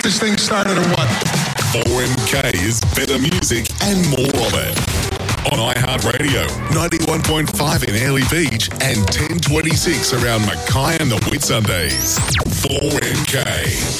This thing started at what? 4MK is better music and more of it. On iHeartRadio, 91.5 in Airlie Beach and 1026 around Mackay and the Whitsundays. 4MK.